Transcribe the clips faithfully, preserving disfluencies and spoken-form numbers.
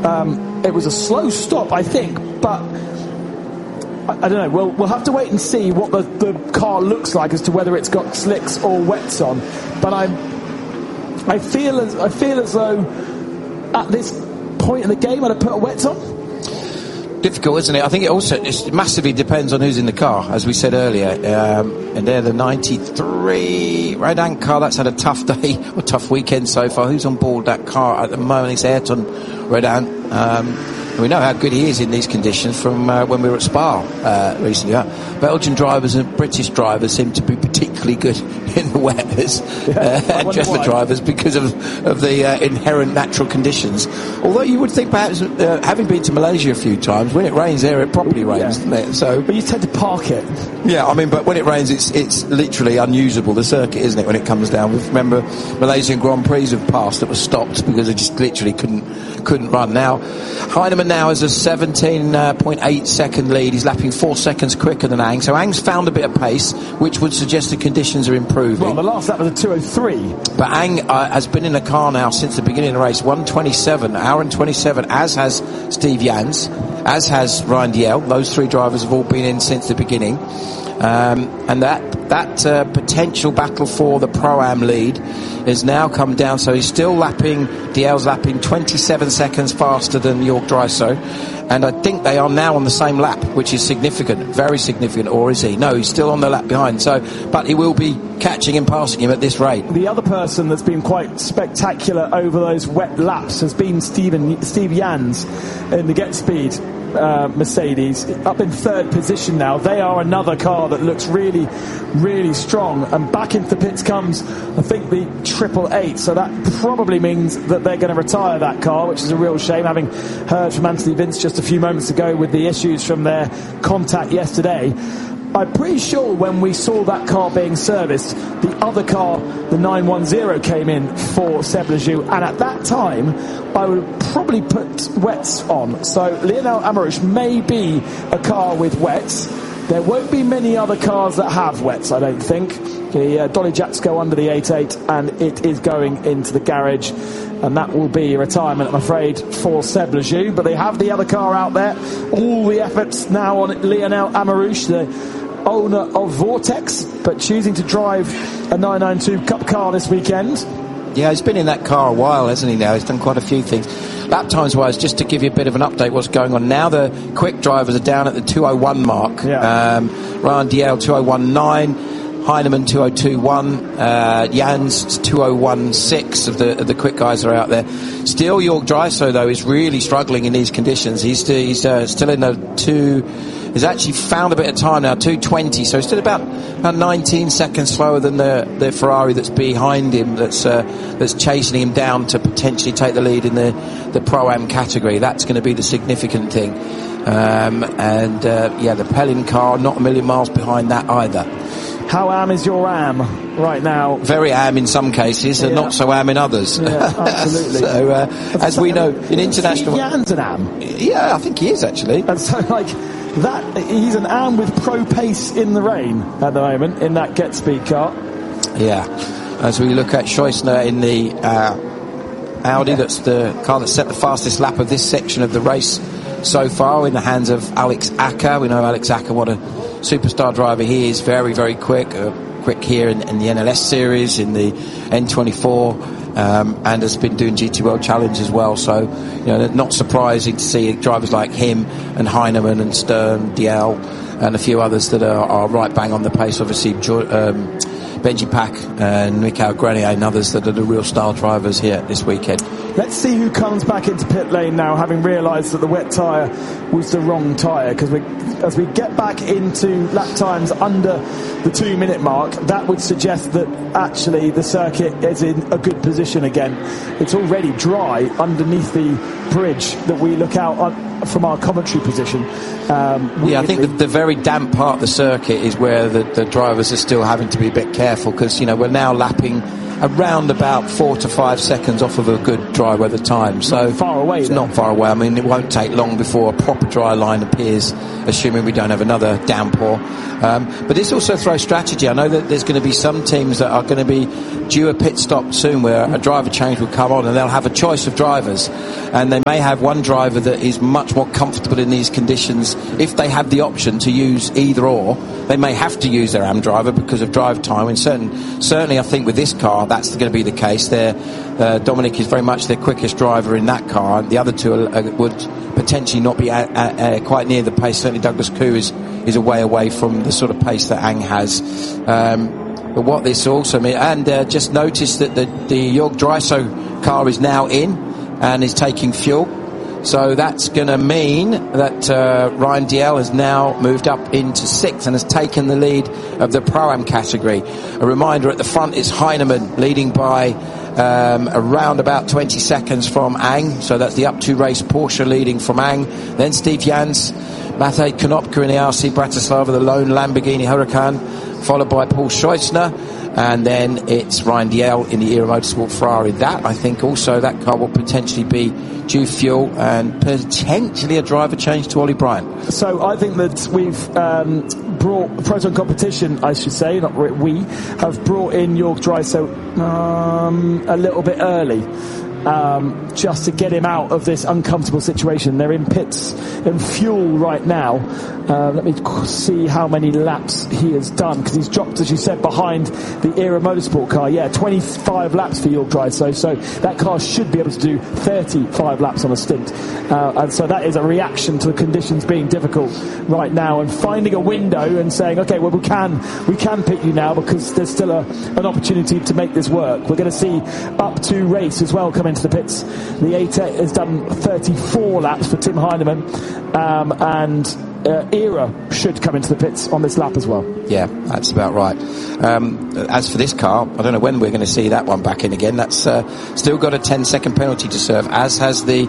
Um, it was a slow stop, I think, but I, I don't know. We'll, we'll have to wait and see what the, the car looks like as to whether it's got slicks or wets on. But I'm, I feel as I feel as though at this point in the game I'd have put a wets on. Difficult, isn't it? I think it also it massively depends on who's in the car, as we said earlier. Um, and they're the ninety-three Redan car. That's had a tough day, or tough weekend so far. Who's on board that car at the moment? It's Ayrton Redan. Um, we know how good he is in these conditions from uh, when we were at Spa uh, recently. Uh, Belgian drivers and British drivers seem to be particularly good in the wet as yeah, uh, and German drivers because of, of the uh, inherent natural conditions. Although you would think perhaps, uh, having been to Malaysia a few times, when it rains there, it properly rains, yeah. doesn't it? So, but you tend to park it. Yeah, I mean, but when it rains, it's it's literally unusable, the circuit, isn't it, when it comes down? Remember, Malaysian Grand Prix have passed that was stopped because they just literally couldn't couldn't run. Now, Heinemann now has a seventeen point eight second lead. He's lapping four seconds quicker than Ang. So Ang's found a bit of pace, which would suggest the conditions are improving. Well, the last lap was a two oh three. But Ang uh, has been in the car now since the beginning of the race, one twenty-seven, hour and twenty-seven, as has Steve Jans, as has Ryan Diel. Those three drivers have all been in since the beginning. Um, and that that uh, potential battle for the Pro-Am lead has now come down, so he's still lapping, Diel's lapping twenty-seven seconds faster than York Dryso, and I think they are now on the same lap, which is significant, very significant. Or is he? No, he's still on the lap behind, so but he will be catching and passing him at this rate. The other person that's been quite spectacular over those wet laps has been Steven, Steve Jans in the Get Speed Uh, Mercedes, up in third position now. They are another car that looks really, really strong. And back into the pits comes, I think, the Triple Eight. So that probably means that they're going to retire that car, which is a real shame, having heard from Anthony Vince just a few moments ago with the issues from their contact yesterday. I'm pretty sure when we saw that car being serviced, the other car, the nine one zero, came in for Seb Lejeune, and at that time I would probably put wets on. So Lionel Amarouche may be a car with wets. There won't be many other cars that have wets, I don't think. The uh, Dolly Jacks go under the eight eight, and it is going into the garage, and that will be a retirement, I'm afraid, for Seb Lejeune. But they have the other car out there. All the efforts now on Lionel Amarouche, the owner of Vortex, but choosing to drive a nine ninety-two Cup car this weekend. Yeah, he's been in that car a while, hasn't he now? He's done quite a few things. Lap times wise, just to give you a bit of an update what's going on now, the quick drivers are down at the two oh one mark. Yeah. Um, Ryan Diel two oh one nine, Heinemann two oh two one, uh, Jans two oh one six of the of the quick guys are out there. Still, York Dryso though is really struggling in these conditions. He's still, he's uh, still in the two. He's actually found a bit of time now, two twenty, so he's still about, about nineteen seconds slower than the, the Ferrari that's behind him, that's uh, that's chasing him down to potentially take the lead in the, the Pro-Am category. That's going to be the significant thing. Um, and, uh, yeah, the Pellin car, not a million miles behind that either. How am is your am right now? Very am in some cases, yeah. And not so am in others. Yeah, absolutely. So, uh, as we know, in international... Jan's an am. Yeah, I think he is, actually. And so, like... That he's an am with pro pace in the rain at the moment in that Get Speed car. Yeah, as we look at Scheusner in the uh, Audi, yeah. That's the car that set the fastest lap of this section of the race so far, in the hands of Alex Acker. We know Alex Acker, what a superstar driver he is, very, very quick. Uh, quick here in, in the N L S series, in the N twenty-four, um, and has been doing G T World Challenge as well. So, you know, not surprising to see drivers like him and Heinemann and Stern, Diel, and a few others that are, are right bang on the pace. Obviously, um, Benji Pack and Michael Grenier and others that are the real star drivers here this weekend. Let's see who comes back into pit lane now, having realised that the wet tyre was the wrong tyre, because we, as we get back into lap times under the two minute mark, that would suggest that actually the circuit is in a good position again. It's already dry underneath the bridge that we look out on from our commentary position. Um, yeah, I think the, the very damp part of the circuit is where the, the drivers are still having to be a bit careful, because, you know, we're now lapping around about four to five seconds off of a good dry weather time. So not far away. It's then. not far away. I mean, it won't take long before a proper dry line appears, assuming we don't have another downpour. Um, but this also throws strategy. I know that there's going to be some teams that are going to be due a pit stop soon where a driver change will come on and they'll have a choice of drivers. And they may have one driver that is much more comfortable in these conditions. If they have the option to use either or, they may have to use their A M driver because of drive time. And certain, certainly I think with this car, that's going to be the case. There, uh, Dominic is very much their quickest driver in that car. And the other two are, uh, would potentially not be at, at, at quite near the pace. Certainly Douglas Koo is, is a way away from the sort of pace that A N G has. Um, but what this also means, and uh, just notice that the, the Jorg Dreiso car is now in and is taking fuel. So that's going to mean that uh, Ryan Dalziel has now moved up into sixth and has taken the lead of the Pro-Am category. A reminder, at the front is Heinemann leading by um, around about twenty seconds from A N G. So that's the up to race Porsche leading from A N G. Then Steve Jans, Matej Konopka in the R C Bratislava, the lone Lamborghini Huracan, followed by Paul Scheusner. And then it's Ryan Dalziel in the Era Motorsport Ferrari. That, I think, also, that car will potentially be due fuel and potentially a driver change to Ollie Bryant. So I think that we've um, brought Proton Competition, I should say, not we, have brought in Jorg Dreiso um, a little bit early. Um, just to get him out of this uncomfortable situation. They're in pits and fuel right now. Uh, let me see how many laps he has done, because he's dropped, as you said, behind the Era Motorsport car. Yeah, twenty-five laps for Jorg Dreiso, so that car should be able to do thirty-five laps on a stint. Uh, and so that is a reaction to the conditions being difficult right now, and finding a window and saying, okay, well, we can we can pit you now because there's still a, an opportunity to make this work. We're going to see up to race as well come into the pits. The A T E C has done thirty-four laps for Tim Heinemann, um, and uh, Era should come into the pits on this lap as well. Yeah, that's about right. Um, as for this car, I don't know when we're going to see that one back in again. That's uh, still got a ten second penalty to serve, as has the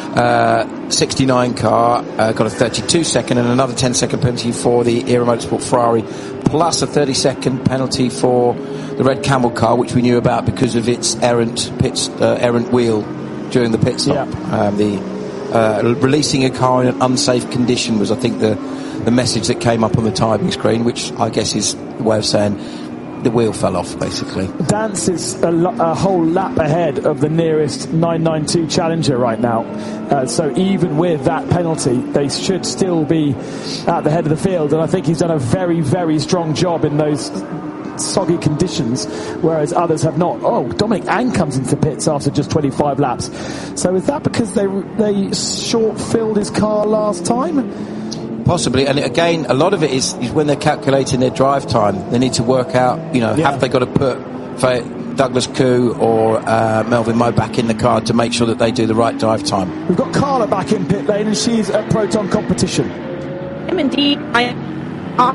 uh, sixty-nine car, uh, got a thirty-two second and another ten second penalty for the Era Motorsport Ferrari, plus a thirty second penalty for the Red Camel car, which we knew about because of its errant pits, uh, errant wheel during the pit stop. Yeah. Um, the uh, releasing a car in an unsafe condition was, I think, the the message that came up on the timing screen, which I guess is the way of saying the wheel fell off, basically. Dance is a, lo- a whole lap ahead of the nearest nine ninety-two Challenger right now. Uh, so even with that penalty, they should still be at the head of the field. And I think he's done a very, very strong job in those soggy conditions, whereas others have not. Oh, Dominic Ang comes into the pits after just twenty-five laps. So is that because they they short-filled his car last time? Possibly, and again, a lot of it is, is when they're calculating their drive time. They need to work out, you know, yeah. have they got to put for Douglas Koo or uh, Melvin Moe back in the car to make sure that they do the right drive time. We've got Carla back in pit lane, and she's at Proton Competition. I'm indeed. I uh,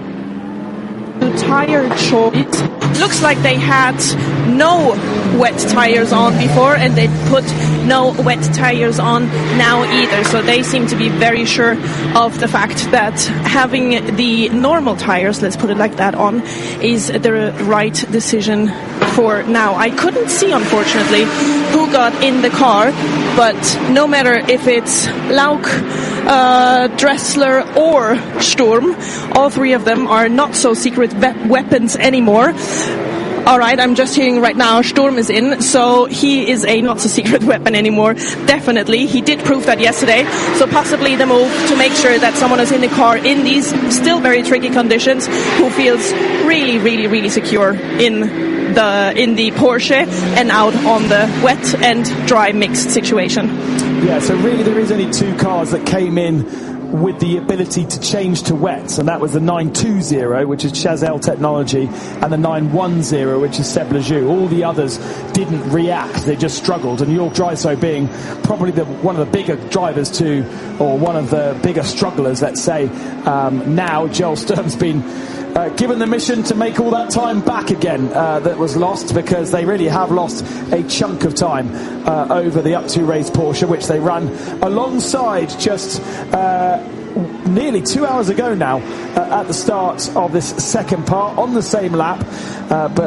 tire choice. Looks like they had no wet tires on before, and they put no wet tires on now either. So they seem to be very sure of the fact that having the normal tires, let's put it like that, on is the right decision for now. I couldn't see, unfortunately, who got in the car, but no matter if it's Lauk, uh, Dressler or Sturm, all three of them are not so secret ve- weapons anymore. Alright, I'm just hearing right now Sturm is in, so he is a not-so-secret weapon anymore, definitely. He did prove that yesterday, so possibly the move to make sure that someone is in the car in these still very tricky conditions, who feels really, really, really secure in the in the Porsche and out on the wet and dry mixed situation. Yeah, so really there is only two cars that came in with the ability to change to wets, and that was the nine two zero, which is Chazelle Technology, and the nine one zero, which is Seb Lejeune. All the others didn't react, they just struggled, and Jorg Dreiso being probably the, one of the bigger drivers to, or one of the bigger strugglers, let's say. Um, now Joel Sturm's been Uh, given the mission to make all that time back again uh, that was lost, because they really have lost a chunk of time uh, over the up to race Porsche, which they ran alongside just uh, nearly two hours ago now uh, at the start of this second part on the same lap, uh, but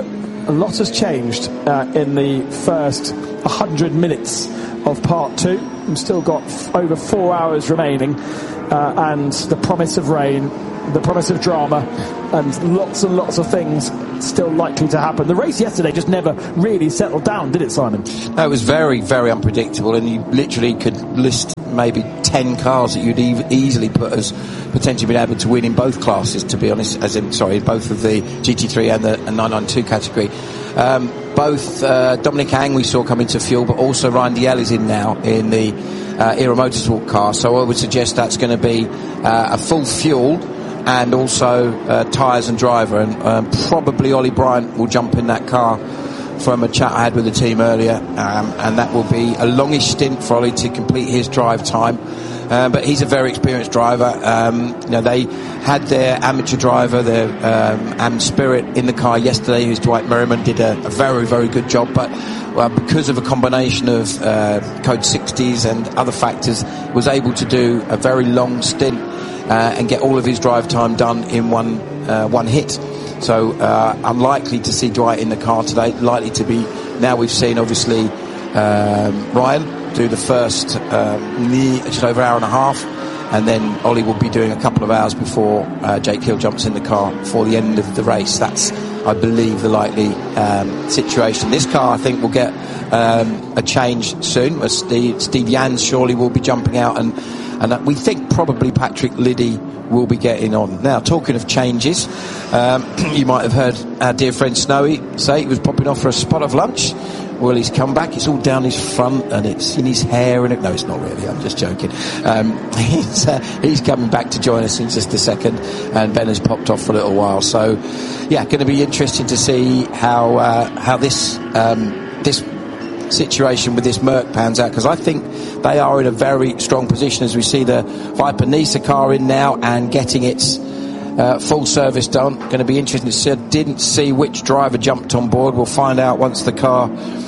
a lot has changed uh, in the first one hundred minutes of part two. We've still got f- over four hours remaining, uh, and the promise of rain, the promise of drama, and lots and lots of things still likely to happen. The race yesterday just never really settled down, did it, Simon? No, it was very, very unpredictable, and you literally could list maybe ten cars that you'd e- easily put as potentially being able to win in both classes, to be honest, as in, sorry, both of the G T three and the and nine ninety-two category. Um, both uh, Dominic Ang we saw come into fuel, but also Ryan Dalziel is in now in the uh, Era Motorsport car, so I would suggest that's going to be uh, a full fuel and also uh, tyres and driver, and um, probably Ollie Bryant will jump in that car from a chat I had with the team earlier, um, and that will be a longish stint for Ollie to complete his drive time. Um, but he's a very experienced driver. Um, you know, they had their amateur driver, their um, Am Spirit, in the car yesterday, who's Dwight Merriman, did a, a very, very good job. But well, because of a combination of uh, code sixties and other factors, was able to do a very long stint uh, and get all of his drive time done in one uh, one hit. So uh, unlikely to see Dwight in the car today. Likely to be, now we've seen obviously um, Ryan do the first um, near, just over an hour and a half, and then Ollie will be doing a couple of hours before uh, Jake Hill jumps in the car for the end of the race. That's, I believe, the likely um, situation. This car, I think, will get um, a change soon. As Steve, Steve Jans surely will be jumping out, and and we think probably Patrick Liddy will be getting on. Now, talking of changes, um, you might have heard our dear friend Snowy say he was popping off for a spot of lunch. Well, he's come back. It's all down his front and it's in his hair. And it, no, it's not really. I'm just joking. Um, he's, uh, he's coming back to join us in just a second. And Ben has popped off for a little while. So, yeah, going to be interesting to see how uh, how this um, this situation with this Merc pans out, because I think they are in a very strong position as we see the Viper Nisa car in now and getting its Uh, full service done. Going to be interesting to see. I didn't see which driver jumped on board. We'll find out once the car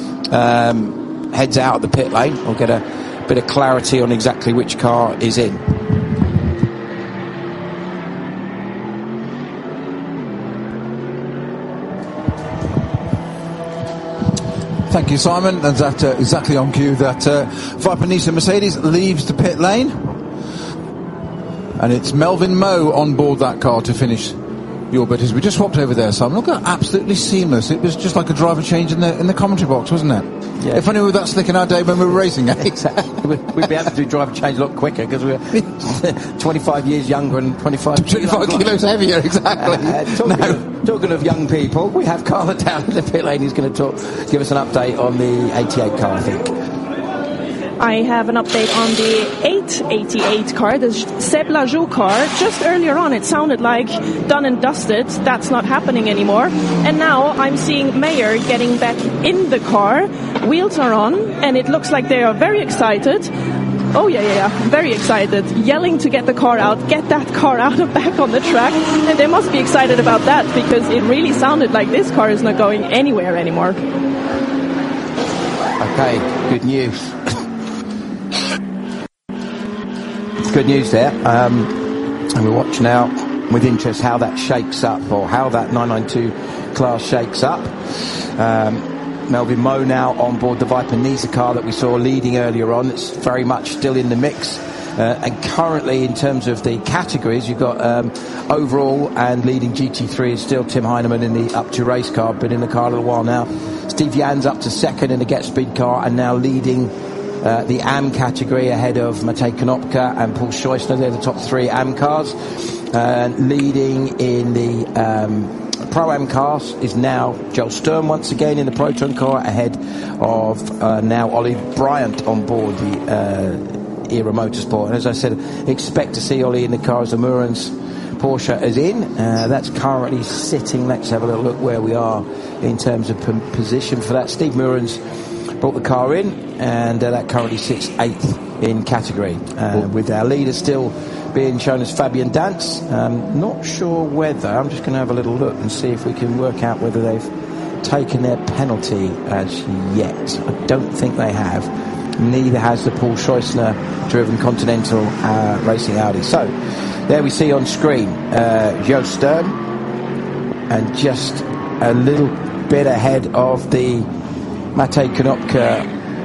um, heads out of the pit lane. We'll get a bit of clarity on exactly which car is in. Thank you, Simon. And that uh, exactly on cue that uh, Viper Nisa Mercedes leaves the pit lane. And it's Melvin Moe on board that car to finish your bit. As we just swapped over there, Simon, look at that, absolutely seamless. It was just like a driver change in the in the commentary box, wasn't it? Yeah. If only we were that slick in our day when we were racing, eh? Exactly. We'd be able to do driver change a lot quicker because we're twenty-five years younger and twenty-five, twenty-five kilos heavier, exactly. Uh, talking, no. of, talking of young people, we have Carla down in the pit lane who's going to talk, give us an update on the eighty-eight car, I think. I have an update on the eight eighty-eight car, the Seb Lajou car. Just earlier on, it sounded like done and dusted. That's not happening anymore. And now I'm seeing Mayer getting back in the car. Wheels are on, and it looks like they are very excited. Oh, yeah, yeah, yeah, very excited. Yelling to get the car out, get that car out and back on the track. And they must be excited about that, because it really sounded like this car is not going anywhere anymore. Okay, good news. Good news there, um, and we watch now with interest how that shakes up, or how that nine ninety-two class shakes up. Um, Melvin Moe now on board the Viper Nisa car that we saw leading earlier on. It's very much still in the mix, uh, and currently in terms of the categories, you've got um, overall and leading G T three is still Tim Heineman in the up to race car, been in the car a little while now. Steve Jans up to second in the Get Speed car, and now leading Uh, the A M category ahead of Matej Konopka and Paul Scheusner. They're the top three A M cars. Uh, leading in the um, Pro-Am cars is now Joel Sturm once again in the Proton car, ahead of uh, now Ollie Bryant on board the uh, Era Motorsport. And as I said, expect to see Ollie in the car as the Murans Porsche is in. Uh, that's currently sitting, let's have a little look where we are in terms of p- position for that. Steve Murans brought the car in, and uh, that currently sits eighth in category, uh, with our leader still being shown as Fabian Dance. Um, not sure whether, I'm just going to have a little look and see if we can work out whether they've taken their penalty as yet. I don't think they have. Neither has the Paul Scheusner driven Continental uh, Racing Audi. So there we see on screen uh, Joe Stern, and just a little bit ahead of the Matej Konopka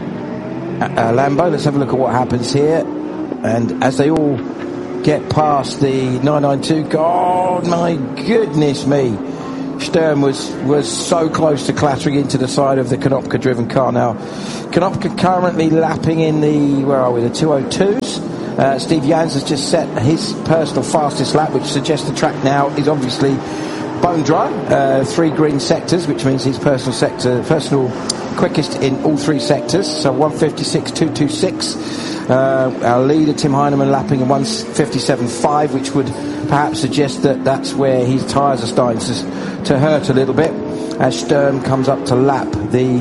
uh, Lambo. Let's have a look at what happens here. And as they all get past the nine ninety-two, God, my goodness me. Sturm was, was so close to clattering into the side of the Konopka-driven car. Now, Konopka currently lapping in the, where are we, the two oh twos. Uh, Steve Jans has just set his personal fastest lap, which suggests the track now is obviously bone dry. Uh, three green sectors, which means his personal sector, personal quickest in all three sectors. So one fifty-six two twenty-six. Uh, our leader, Tim Heinemann, lapping in one fifty-seven five, which would perhaps suggest that that's where his tyres are starting to, to hurt a little bit, as Sturm comes up to lap the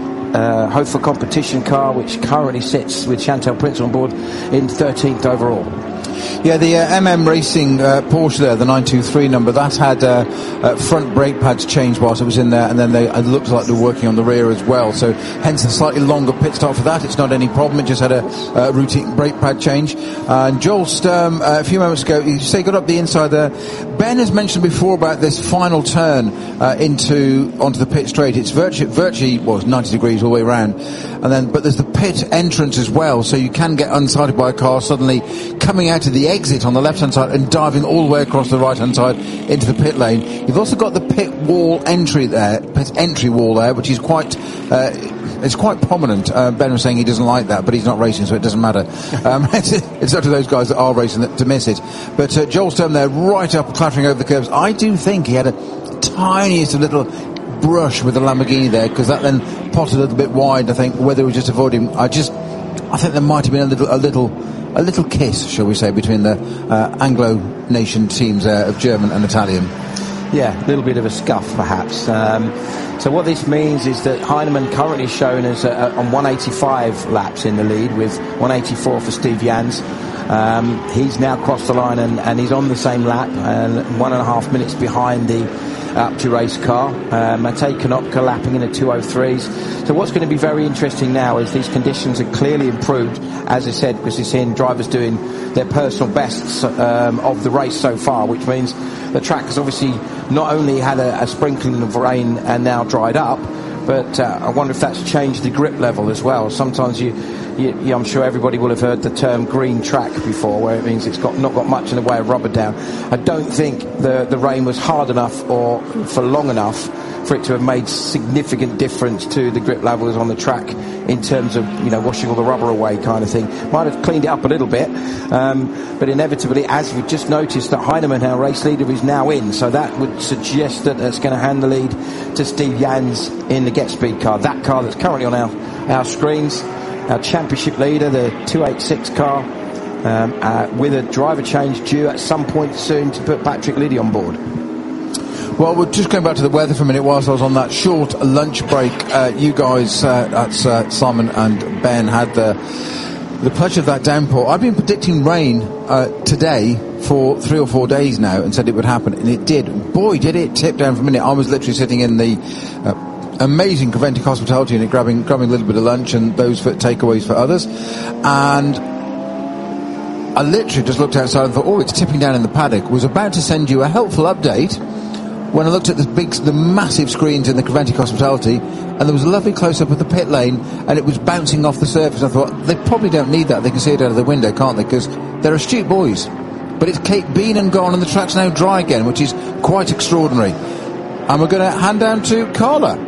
uh, Hofer competition car, which currently sits with Chantal Prince on board in thirteenth overall. Yeah, the uh, M M Racing uh, Porsche there, the nine two three number, that had uh, uh, front brake pads changed whilst it was in there, and then they it looked like they were working on the rear as well. So hence a slightly longer pit stop for that. It's not any problem. It just had a uh, routine brake pad change. Uh, and Joel Sturm, uh, a few moments ago, you say got up the inside there. Ben has mentioned before about this final turn uh, into onto the pit straight. It's virtually, virtually well, ninety degrees all the way around, and then but there's the pit entrance as well, so you can get unsighted by a car suddenly coming out of the exit on the left-hand side and diving all the way across the right-hand side into the pit lane. You've also got the pit wall entry there, pit entry wall there, which is quite uh, it's quite prominent. Uh, Ben was saying he doesn't like that, but he's not racing, so it doesn't matter. Um, it's, it's up to those guys that are racing that, to miss it. But uh, Joel Sturm there, right up, clattering over the curbs. I do think he had a tiniest little brush with the Lamborghini there, because that then potted a little bit wide. I think whether it was just avoiding, I just, I think there might have been a little, a little. A little kiss, shall we say, between the uh, Anglo nation teams uh, of German and Italian. Yeah, a little bit of a scuff, perhaps. Um, so what this means is that Heinemann currently shown as uh, on one eighty-five laps in the lead, with one eighty-four for Steve Jans. Um, he's now crossed the line and, and he's on the same lap, and one and a half minutes behind the up to race car. Uh, Matej Konopka lapping in the two oh threes. So what's going to be very interesting now is these conditions are clearly improved, as I said, because you're seeing drivers doing their personal bests um, of the race so far, which means the track has obviously not only had a, a sprinkling of rain and now dried up, but uh, I wonder if that's changed the grip level as well. Sometimes you, you, you, I'm sure everybody will have heard the term green track before, where it means it's got not got much in the way of rubber down. I don't think the, the rain was hard enough or for long enough for it to have made significant difference to the grip levels on the track in terms of, you know, washing all the rubber away kind of thing. Might have cleaned it up a little bit, um, but inevitably, as we've just noticed, that Heinemann, our race leader, is now in, so that would suggest that it's going to hand the lead to Steve Jans in the Get Speed car, that car that's currently on our, our screens, our championship leader, the two eighty-six car, um, uh, with a driver change due at some point soon to put Patrick Liddy on board. Well, we're just going back to the weather for a minute whilst I was on that short lunch break. Uh, you guys, uh, that's uh, Simon and Ben, had the the pleasure of that downpour. I've been predicting rain uh, today for three or four days now and said it would happen, and it did. Boy, did it tip down for a minute. I was literally sitting in the uh, amazing Coventry Hospitality Unit grabbing, grabbing a little bit of lunch and those for takeaways for others, and I literally just looked outside and thought, oh, it's tipping down in the paddock. Was about to send you a helpful update when I looked at the big, the massive screens in the Coventry Hospitality, and there was a lovely close-up of the pit lane, and it was bouncing off the surface. I thought, they probably don't need that. They can see it out of the window, can't they? Because they're astute boys. But it's Kate been and gone, and the track's now dry again, which is quite extraordinary. And we're going to hand down to Carla.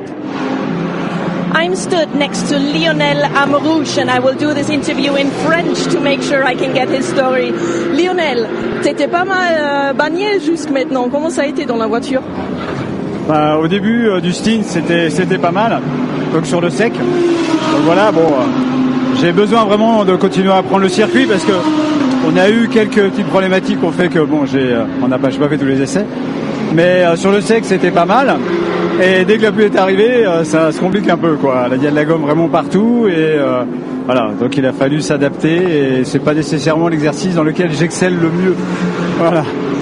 I'm stood next to Lionel Amrouche, and I will do this interview in French to make sure I can get his story. Lionel, t'étais pas mal euh, bagné jusque maintenant. Comment ça a été dans la voiture? Bah, au début euh, du stint, c'était c'était pas mal. Donc sur le sec. Donc voilà, bon, euh, j'ai besoin vraiment de continuer à prendre le circuit parce que on a eu quelques petites problématiques qui ont fait que bon, j'ai, euh, on n'a pas, j'ai pas fait tous les essais. Mais euh, sur le sec, c'était pas mal. Et dès que la pluie est arrivée, euh, ça se complique un peu, quoi. Là, il y a de la gomme vraiment partout, et euh, voilà. Donc, il a fallu s'adapter, et c'est pas nécessairement l'exercice dans lequel j'excelle le mieux. Voilà.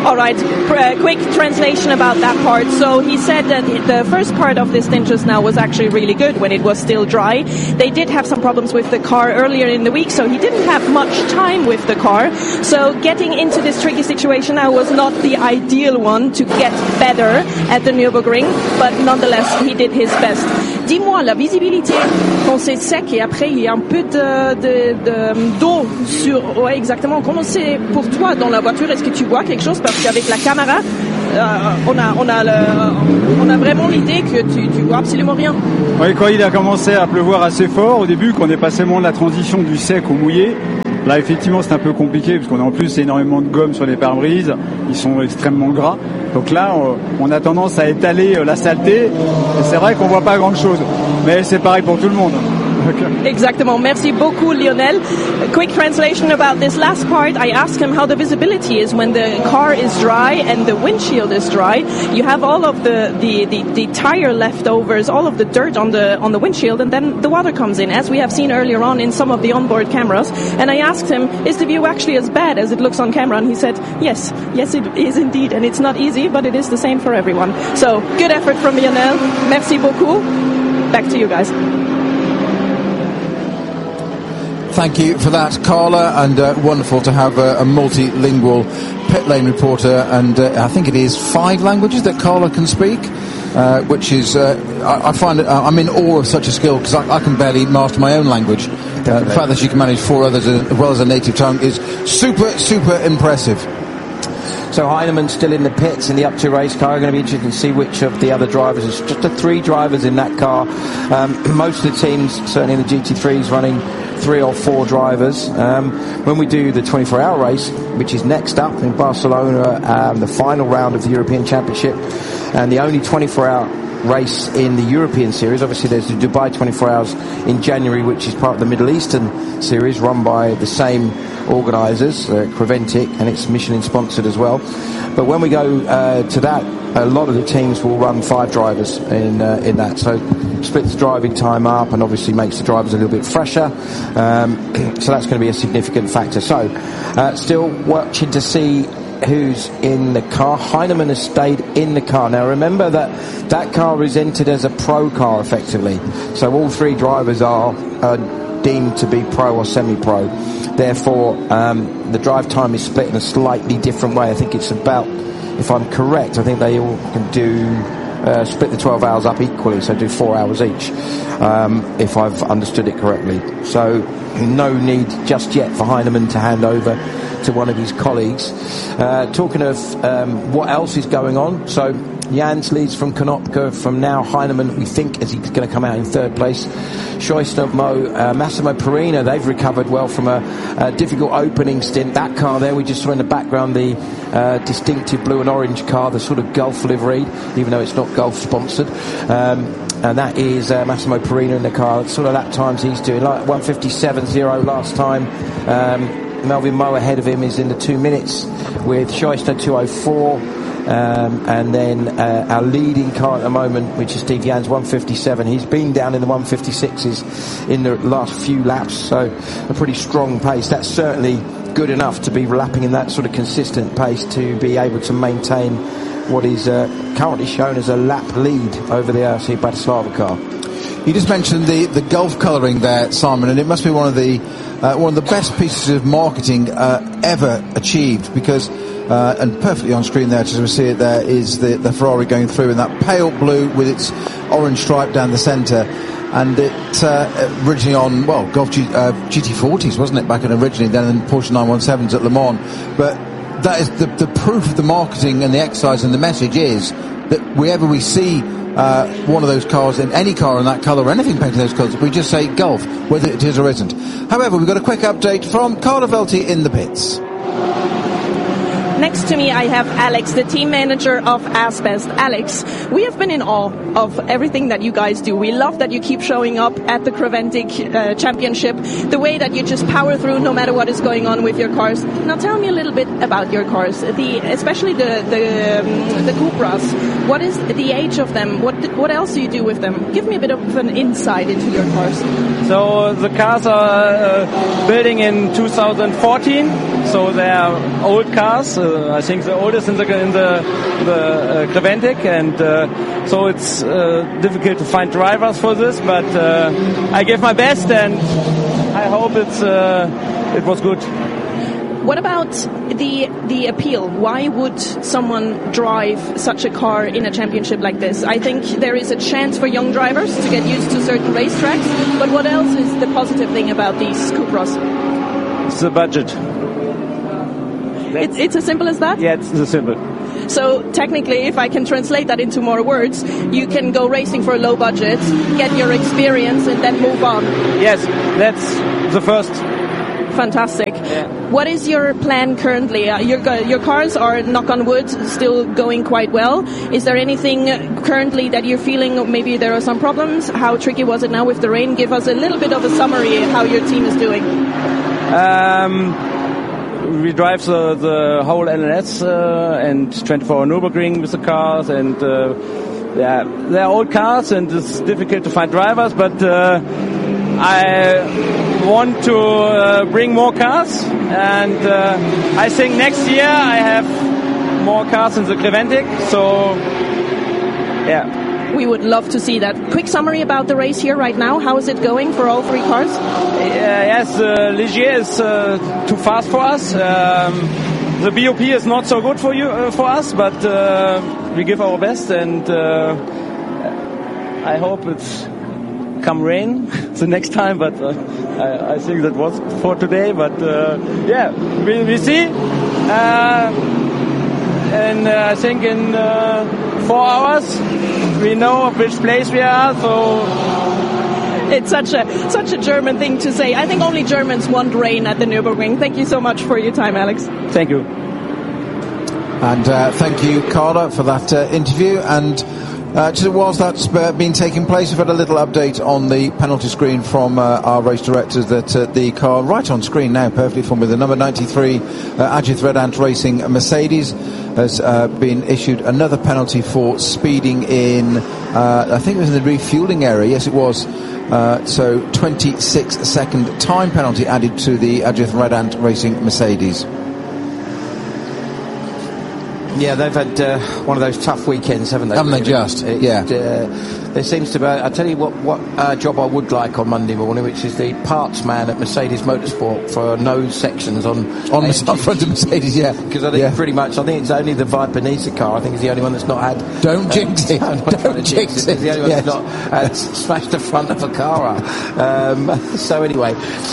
All right, uh, quick translation about that part. So he said that the first part of this stint just now was actually really good when it was still dry. They did have some problems with the car earlier in the week, so he didn't have much time with the car. So getting into this tricky situation now was not the ideal one to get better at the Nürburgring, but nonetheless, he did his best. Dis-moi, la visibilité quand c'est sec et après il y a un peu de, de, de, d'eau sur... Ouais, exactement. Comment c'est pour toi dans la voiture? Est-ce que tu vois quelque chose? Parce qu'avec la caméra, euh, on, a, on, a le, on a vraiment l'idée que tu, tu vois absolument rien. Oui, quand il a commencé à pleuvoir assez fort au début, qu'on est passé vraiment de la transition du sec au mouillé, là effectivement c'est un peu compliqué parce qu'on a en plus énormément de gomme sur les pare-brises, ils sont extrêmement gras. Donc là on a tendance à étaler la saleté et c'est vrai qu'on voit pas grand chose. Mais c'est pareil pour tout le monde. Exactement. Merci beaucoup, Lionel. A quick translation about this last part. I asked him how the visibility is when the car is dry and the windshield is dry. You have all of the, the, the, the tire leftovers, all of the dirt on the on the windshield, and then the water comes in, as we have seen earlier on in some of the onboard cameras. And I asked him, is the view actually as bad as it looks on camera? And he said, yes, yes it is indeed. And it's not easy, but it is the same for everyone. So, good effort from Lionel. Merci beaucoup. Back to you guys. Thank you for that, Carla, and uh, wonderful to have uh, a multilingual pit lane reporter, and uh, I think it is five languages that Carla can speak, uh, which is, uh, I, I find it, uh, I'm in awe of such a skill, because I, I can barely master my own language. Uh, the fact that she can manage four others as well as a native tongue is super, super impressive. So Heinemann still in the pits in the up two race car. Going to be interesting to see which of the other drivers. There's just the three drivers in that car. Um, most of the teams, certainly in the G T threes, running three or four drivers. Um, when we do the twenty-four hour race, which is next up in Barcelona, um, the final round of the European Championship, and the only twenty-four hour race in the European series. Obviously there's the Dubai twenty-four hours in January, which is part of the Middle Eastern series run by the same organisers, uh, Creventic, and it's Michelin sponsored as well. But when we go uh, to that, a lot of the teams will run five drivers in uh, in that, so splits the driving time up and obviously makes the drivers a little bit fresher, um, so that's going to be a significant factor. So uh, still watching to see who's in the car. Heinemann has stayed in the car. Now remember that that car is entered as a pro car effectively, so all three drivers are uh, deemed to be pro or semi-pro. Therefore um, the drive time is split in a slightly different way. I think it's about, if I'm correct, I think they all can do uh, split the twelve hours up equally, so do four hours each, um, if I've understood it correctly. So no need just yet for Heinemann to hand over to one of his colleagues. Uh, talking of um, what else is going on, so Jans leads from Konopka. From now, Heinemann, we think, is he's going to come out in third place. Scheusner, Mo, uh, Massimo Perino, they've recovered well from a, a difficult opening stint. That car there, we just saw in the background the uh, distinctive blue and orange car, the sort of Gulf livery, even though it's not Gulf sponsored. Um, and that is uh, Massimo Perino in the car. Sort of lap times he's doing, like one fifty-seven point oh last time. Um, Melvin Moe ahead of him is in the two minutes with Scheusner two oh four. Um, and then uh, our leading car at the moment, which is Steve Jans, one fifty-seven. He's been down in the one fifty-sixes in the last few laps, so a pretty strong pace. That's certainly good enough to be lapping in that sort of consistent pace to be able to maintain what is uh, currently shown as a lap lead over the R C Bratislava car. You just mentioned the, the Gulf colouring there, Simon, and it must be one of the uh, one of the best pieces of marketing uh, ever achieved, because Uh, and perfectly on screen there, as we see it there, is the, the Ferrari going through in that pale blue with its orange stripe down the centre. And it uh, originally on, well, Golf G, uh, G T forties, wasn't it, back in originally, then in Porsche nine one sevens at Le Mans. But that is the, the proof of the marketing and the exercise, and the message is that wherever we see uh, one of those cars, in any car in that colour or anything painted those colours, we just say Golf, whether it is or isn't. However, we've got a quick update from Carlo Velti in the pits. Next to me, I have Alex, the team manager of Asbest. Alex, we have been in awe of everything that you guys do. We love that you keep showing up at the Creventic uh, Championship, the way that you just power through no matter what is going on with your cars. Now, tell me a little bit about your cars, the especially the the, um, the Cupras. What is the age of them? What what else do you do with them? Give me a bit of an insight into your cars. So the cars are uh, building in two thousand fourteen. so they are old cars. Uh, I think the oldest in the in the the uh, Creventic, and uh, so it's uh, difficult to find drivers for this. But uh, I gave my best, and I hope it's uh, it was good. What about the the appeal? Why would someone drive such a car in a championship like this? I think there is a chance for young drivers to get used to certain racetracks, but what else is the positive thing about these Cupras? It's the budget. It's, it's as simple as that? Yeah, it's the simple. So technically, if I can translate that into more words, you can go racing for a low budget, get your experience, and then move on. Yes, that's the first. Fantastic. Yeah. What is your plan currently? Uh, your your cars are, knock on wood, still going quite well. Is there anything currently that you're feeling maybe there are some problems? How tricky was it now with the rain? Give us a little bit of a summary of how your team is doing. Um, we drive the, the whole N L S uh, and twenty-four hour Nürburgring with the cars, and uh, yeah, they're old cars and it's difficult to find drivers, but uh, I want to uh, bring more cars, and uh, I think next year I have more cars in the Creventic, so yeah. We would love to see that. Quick summary about the race here right now. How is it going for all three cars? Uh, yes, uh, Ligier is uh, too fast for us. Um, the B O P is not so good for you uh, for us, but uh, we give our best, and uh, I hope it's come rain the next time, but uh, I, I think that was for today. But uh, yeah, we, we see, uh, and uh, I think in uh, four hours we know which place we are. So it's such a such a German thing to say. I think only Germans want rain at the Nürburgring. Thank you so much for your time, Alex. Thank you. And uh, thank you, Carla, for that uh, interview. And Uh, just whilst that's uh, been taking place, we've had a little update on the penalty screen from uh, our race directors that uh, the car right on screen now, perfectly formed, with the number ninety-three uh, Ajith Red Ant Racing Mercedes has uh, been issued another penalty for speeding in, uh, I think it was in the refueling area. Yes, it was. Uh, so twenty-six second time penalty added to the Ajith Red Ant Racing Mercedes. Yeah, they've had uh, one of those tough weekends, haven't they? Haven't they just? It, yeah. Uh, there seems to be, I'll tell you what, what uh, job I would like on Monday morning, which is the parts man at Mercedes Motorsport for nose sections on... On the front of Mercedes, yeah. Because I think yeah. pretty much, I think it's only the Viper Nisa car, I think is the only one that's not had... Don't uh, jinx it. Don't jinx it. It's the only one yes. that's not had smashed the front of a car up. Um, so anyway...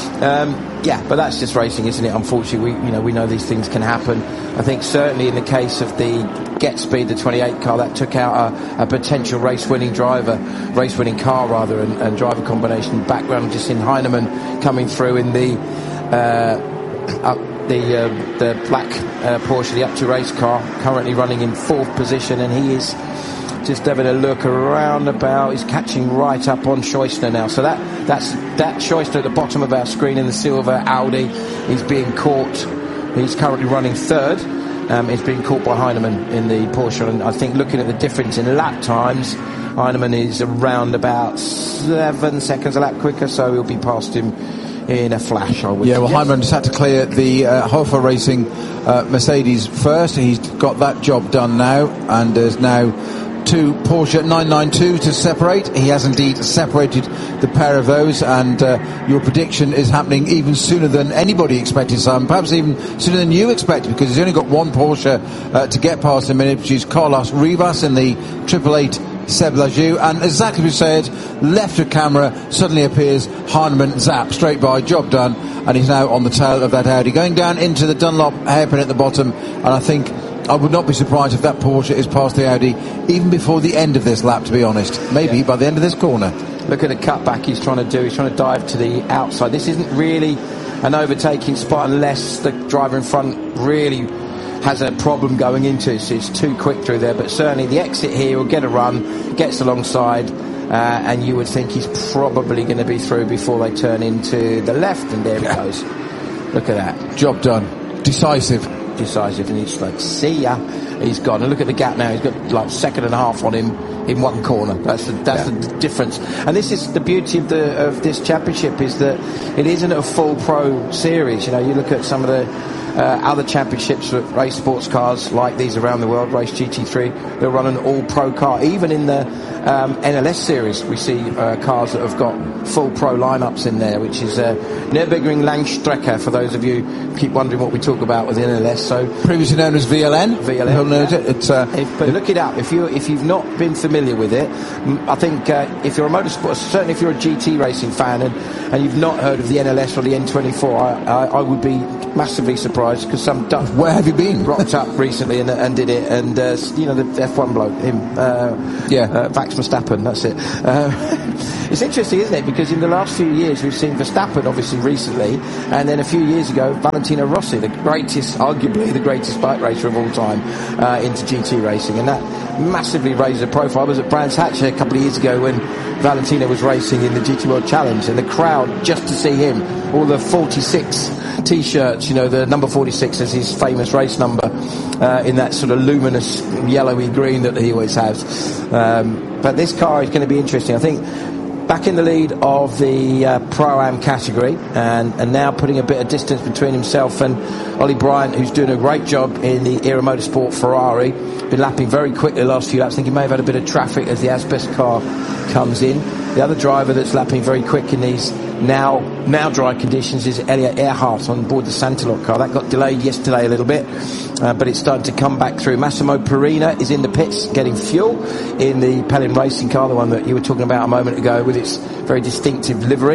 Um, Yeah, but that's just racing, isn't it? Unfortunately, we you know we know these things can happen. I think certainly in the case of the Get Speed, the twenty-eight car, that took out a, a potential race-winning driver, race-winning car rather, and, and driver combination. Background just in Heinemann coming through in the uh, up the uh, the black uh, Porsche, the up to race car, currently running in fourth position, and he is just having a look around about. He's catching right up on Scheusner now. So that that's that Scheusner at the bottom of our screen in the silver Audi. He's being caught. He's currently running third. Um, he's being caught by Heinemann in the Porsche. And I think looking at the difference in lap times, Heinemann is around about seven seconds a lap quicker. So he'll be past him in a flash, I would Yeah, well, suggest. Heinemann just had to clear the uh, Hofer Racing uh, Mercedes first. He's got that job done now, and there's now two Porsche nine ninety-two to separate. He has indeed separated the pair of those, and uh, your prediction is happening even sooner than anybody expected, Simon, perhaps even sooner than you expected, because he's only got one Porsche uh, to get past in a minute, which is Carlos Rivas in the triple eight Seb Lajou, and exactly as we said, left of camera, suddenly appears Heinemann, zap, straight by, job done, and he's now on the tail of that Audi, going down into the Dunlop hairpin at the bottom, and I think I would not be surprised if that Porsche is past the Audi even before the end of this lap, to be honest. Maybe yeah. by the end of this corner. Look at the cutback he's trying to do. He's trying to dive to the outside. This isn't really an overtaking spot unless the driver in front really has a problem going into it. So it's too quick through there. But certainly the exit here will get a run, gets alongside, uh, and you would think he's probably going to be through before they turn into the left. And there yeah. he goes. Look at that. Job done. Decisive. decisive and he's like, see ya, he's gone. And look at the gap now, he's got like a second and a half on him in one corner. That's the, that's yeah. the difference. And this is the beauty of the of this championship, is that it isn't a full pro series. You know, you look at some of the uh, other championships that race sports cars like these around the world, Race G T three, they'll run an all-pro car. Even in the um, N L S series, we see uh, cars that have got full pro lineups in there, which is uh, Nürburgring Langstrecke, for those of you who keep wondering what we talk about with the N L S. So previously known as V L N. V L N. Who knows yeah. it? It's, uh, if, but look it up. If you if you've not been familiar with it, I think uh, if you're a motorsport, certainly if you're a G T racing fan and, and you've not heard of the N L S or the N twenty-four, I, I, I would be massively surprised, because some Dutch where have you been? rocked up recently and, and did it, and uh, you know, the F one bloke, him, uh, yeah, uh, Max Verstappen. That's it. Uh, it's interesting, isn't it? Because in the last few years we've seen Verstappen, obviously recently, and then a few years ago Valentino Rossi, the greatest, arguably the greatest bike racer of all time, uh, into G T racing, and that massively raised the profile. I was at Brands Hatch a couple of years ago when Valentino was racing in the G T World Challenge, and the crowd, just to see him, all the forty-six T-shirts, you know, the number forty-six is his famous race number, uh, in that sort of luminous yellowy green that he always has. Um, but this car is going to be interesting. I think back in the lead of the uh, Pro-Am category, and, and now putting a bit of distance between himself and Ollie Bryant, who's doing a great job in the Era Motorsport Ferrari. Been lapping very quickly the last few laps. I think he may have had a bit of traffic as the Asbest car comes in. The other driver that's lapping very quick in these now now dry conditions is Elliot Earhart on board the Santilot car. That got delayed yesterday a little bit, uh, but it's starting to come back through. Massimo Perina is in the pits getting fuel in the Pelin Racing car, the one that you were talking about a moment ago, with its very distinctive livery.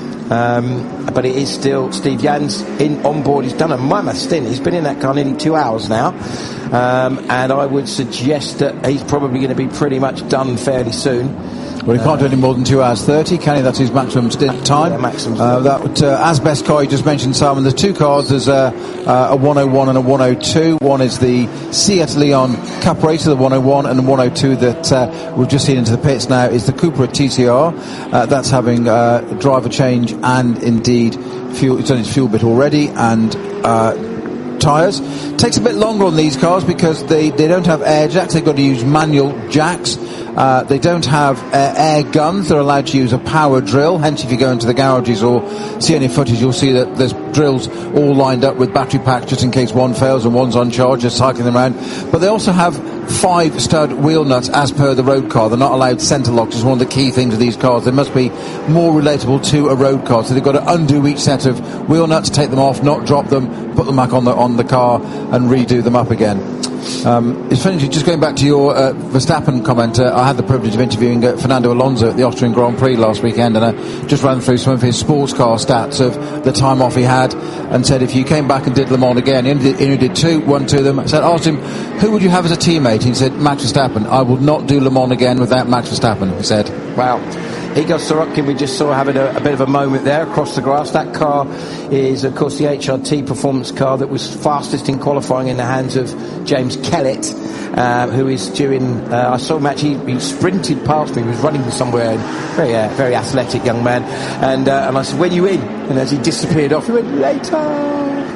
Um, but it is still Steve Jans in on board. He's done a mammoth stint. He's been in that car nearly two hours now, um, and I would suggest that he's probably going to be pretty much done fairly soon. Well, he can't do any more than two hours thirty, can he? That's his maximum stint time. Yeah, maximum. Uh, that uh, Asbest car you just mentioned, Simon. There's two cars. There's a, uh, a one oh one and a one oh two. One is the Seat Leon Cup Racer, the one oh one, and the one oh two that uh, we've just seen into the pits now is the Cupra T C R. Uh, that's having uh, driver change and indeed fuel. It's done its fuel bit already, and uh, tyres. Takes a bit longer on these cars because they, they don't have air jacks. They've got to use manual jacks. Uh, they don't have uh, air guns. They're allowed to use a power drill. Hence, if you go into the garages or see any footage, you'll see that there's drills all lined up with battery packs just in case one fails and one's on charge, just cycling them around. But they also have five stud wheel nuts as per the road car. They're not allowed centre locks. It's one of the key things of these cars. They must be more relatable to a road car. So they've got to undo each set of wheel nuts, take them off, not drop them, put them back on the on the car and redo them up again. Um, it's funny, just going back to your uh, Verstappen comment, uh, I had the privilege of interviewing uh, Fernando Alonso at the Austrian Grand Prix last weekend, and I just ran through some of his sports car stats of the time off he had, and said if you came back and did Le Mans again, he only did, he only did two, won two of them. I said, asked him, who would you have as a teammate? He said, Max Verstappen. I will not do Le Mans again without Max Verstappen, he said. Wow. Igor Sorokin, we just saw having a, a bit of a moment there across the grass. That car is, of course, the H R T performance car that was fastest in qualifying in the hands of James Kellett, uh, who is doing. Uh, I saw him actually. He sprinted past me. He was running somewhere. Very, uh, very athletic young man. And uh, and I said, "When you in?" And as he disappeared off, he went later.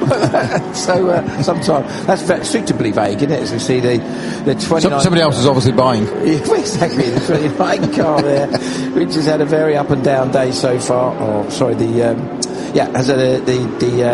so uh, sometime that's very suitably vague, isn't it? As we see the the twenty-nine. Somebody else is obviously buying. Yeah, exactly, the twenty-nine car there, which has had a very up and down day so far. Oh, sorry, the um, yeah has had a, the the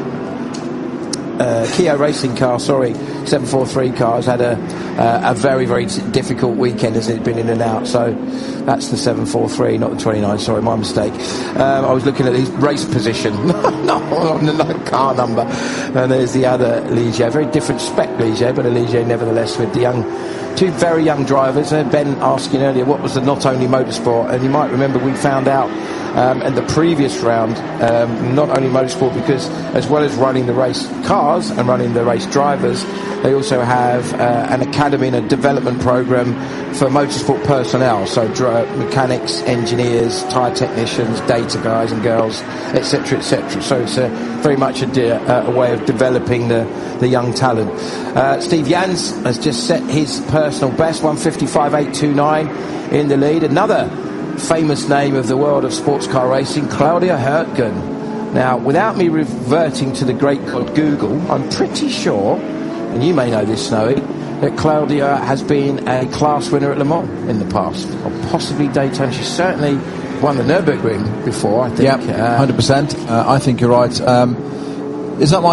um, uh, Kia racing car. Sorry, seven forty-three car has had a uh, a very very difficult weekend as it's been in and out. So that's the seven forty-three, not the twenty-nine. Sorry, my mistake. Um, I was looking at his race position, not on the car number. And there's the other Ligier, very different spec Ligier, but a Ligier nevertheless with the young, two very young drivers. Uh, Ben asking earlier what was the Not Only Motorsport, and you might remember we found out um, in the previous round, um, Not Only Motorsport, because as well as running the race cars and running the race drivers, they also have uh, an academy and a development program for motorsport personnel, so dr- mechanics, engineers, tyre technicians, data guys and girls, et cetera, et cetera. So it's a, very much a, de- a way of developing the, the young talent. Uh, Steve Jans has just set his personal best, one fifty-five eight twenty-nine in the lead. Another famous name of the world of sports car racing, Claudia Hürtgen. Now, without me reverting to the great god Google, I'm pretty sure, and you may know this, Snowy, that Claudia has been a class winner at Le Mans in the past, or possibly Daytona. She's certainly won the Nürburgring before, I think. Yeah, uh, one hundred percent. Uh, I think you're right. Um, is that my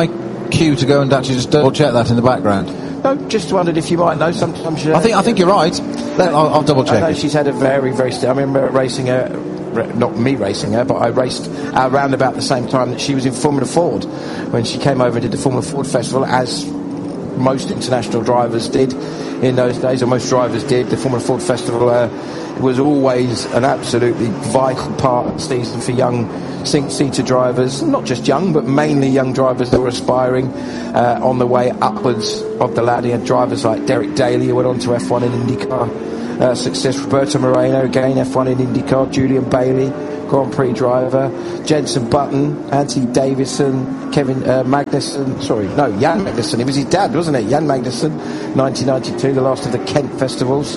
cue to go and actually just double check that in the background? No, just wondered if you might know. Sometimes you I think I think you're right. Let, I'll, I'll double check. I know it. she's had a very, very. St- I remember racing her, not me racing her, but I raced around about the same time that she was in Formula Ford when she came over and did the Formula Ford Festival, as most international drivers did in those days, or most drivers did. The Formula Ford Festival uh, was always an absolutely vital part of the season for young seater drivers, not just young, but mainly young drivers that were aspiring uh, on the way upwards of the ladder. You had drivers like Derek Daly, who went on to F one in IndyCar uh, success, Roberto Moreno, again F one in IndyCar, Julian Bailey, Grand Prix driver, Jenson Button, Anthony Davidson, Kevin uh, Magnussen, sorry, no, Jan Magnussen, it was his dad, wasn't it? Jan Magnussen, nineteen ninety-two, the last of the Kent festivals.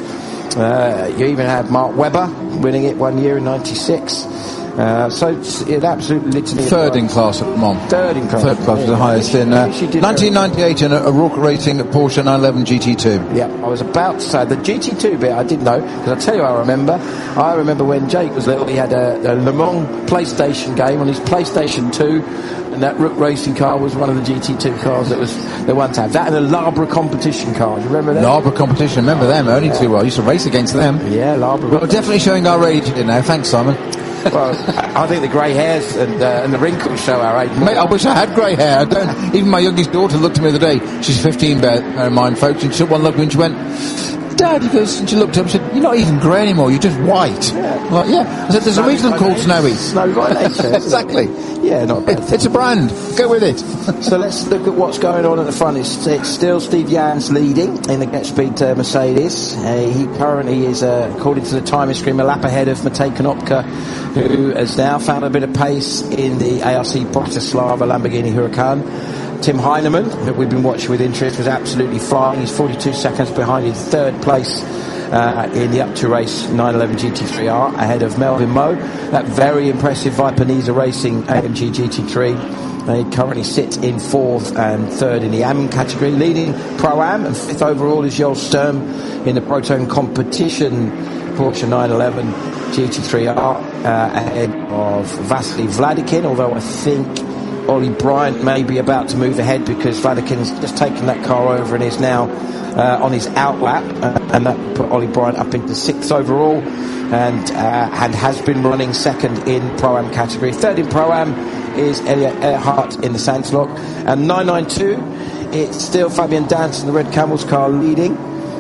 Uh, you even had Mark Webber winning it one year in ninety-six. Uh, so it's an absolute litany. Third in class at Le Mans. Third in class. Third class was the highest in uh, nineteen ninety-eight in a, a Rourke Racing Porsche nine eleven G T two. Yeah, I was about to say the G T two bit I didn't know, because I tell you I remember. I remember when Jake was little, he had a, a Le Mans PlayStation game on his PlayStation two, and that Rourke Racing car was one of the G T two cars that was the one to have. That and a Labra competition car. Do you remember that? Labra competition, remember them? Only yeah. too well. I used to race against them. Yeah, Labra. Well, definitely showing our age here now. Thanks, Simon. Well, I think the grey hairs and, uh, and the wrinkles show our age. Mate, I wish I had grey hair. I don't. Even my youngest daughter looked at me the other day. She's fifteen, bear in mind, folks, and she took one look at me and she went, Dad, he goes, and she looked up and said, you're not even grey anymore, you're just white. Yeah. I'm like, yeah. I said, there's Snowy a reason I'm called Snowy. Snowy by nature. Exactly. Yeah, not bad. It, it's a brand. Go with it. So let's look at what's going on at the front. It's, it's still Steve Jans leading in the Get Speed uh, Mercedes. Uh, he currently is, uh, according to the timing screen, a lap ahead of Matej Konopka, who has now found a bit of pace in the A R C Bratislava Lamborghini Huracan. Tim Heinemann, that we've been watching with interest, was absolutely flying. He's forty-two seconds behind in third place uh, in the up to race nine eleven G T three R, ahead of Melvin Moe. That very impressive Viper Niza Racing A M G G T three. They currently sit in fourth and third in the A M category. Leading Pro-Am and fifth overall is Joel Sturm in the Proton competition Porsche nine eleven G T three R, uh, ahead of Vasily Vladikin, although I think Ollie Bryant may be about to move ahead because Vladikin's just taken that car over and is now uh, on his outlap, uh, and that put Ollie Bryant up into sixth overall, and uh, and has been running second in Pro-Am category. Third in Pro-Am is Elliot Earhart in the Sandslock, and nine ninety-two, it's still Fabian Danz in the Red Camels car leading.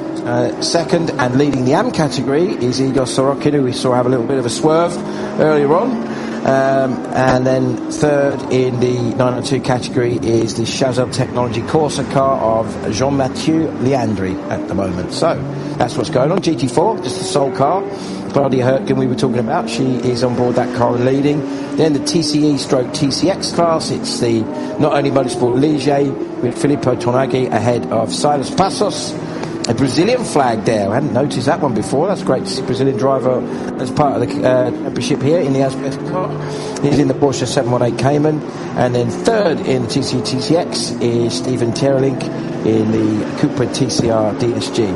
Uh, second and leading the A M category is Igor Sorokin, who we saw have a little bit of a swerve earlier on. Um, and then third in the nine ninety-two category is the Chazelle Technology Corsa car of Jean-Mathieu Leandri at the moment. So that's what's going on. G T four, just the sole car. Claudia Hurtgen we were talking about, she is on board that car and leading. Then the T C E stroke T C X class, it's the not only Motorsport Ligier with Filippo Tornaghi ahead of Silas Passos. A Brazilian flag there. I hadn't noticed that one before. That's great to see Brazilian driver as part of the uh, championship here in the Asbeth car. He's in the Porsche seven one eight Cayman. And then third in the T C T C X is Stephen Terlink in the Cooper T C R D S G.